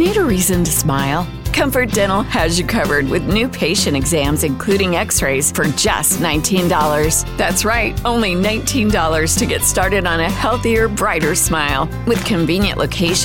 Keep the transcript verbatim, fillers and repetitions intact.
need a reason to smile? Comfort Dental has you covered with new patient exams, including x-rays, for just nineteen dollars. That's right, only nineteen dollars to get started on a healthier, brighter smile. With convenient locations